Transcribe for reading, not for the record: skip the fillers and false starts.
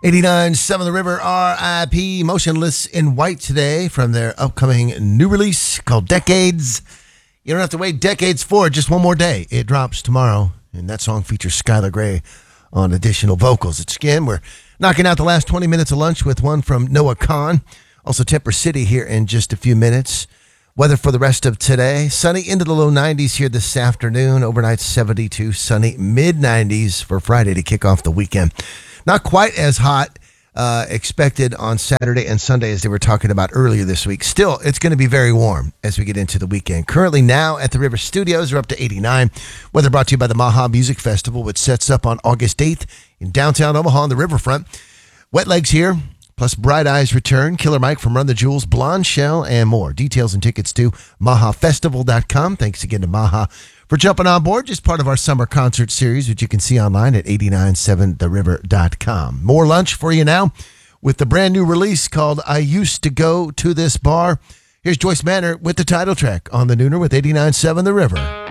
89.7 The River, RIP, Motionless in White today from their upcoming new release called Decades. You don't have to wait decades for it, just one more day. It drops tomorrow, and that song features Skylar Grey on additional vocals. It's again, we're knocking out the last 20 minutes of lunch with one from Noah Kahan. Also Temper City here in just a few minutes. Weather for the rest of today, sunny into the low 90s here this afternoon. Overnight 72, sunny mid-90s for Friday to kick off the weekend. Not quite as hot expected on Saturday and Sunday as they were talking about earlier this week. Still, it's going to be very warm as we get into the weekend. Currently now at the River Studios, we're up to 89. Weather brought to you by the Maha Music Festival, which sets up on August 8th in downtown Omaha on the riverfront. Wet Legs here, plus Bright Eyes return, Killer Mike from Run the Jewels, Blonde Shell, and more. Details and tickets to mahafestival.com. Thanks again to Maha for jumping on board, just part of our summer concert series, which you can see online at 897theriver.com. More lunch for you now with the brand new release called I Used to Go to This Bar. Here's Joyce Manor with the title track on the Nooner with 89.7 The River.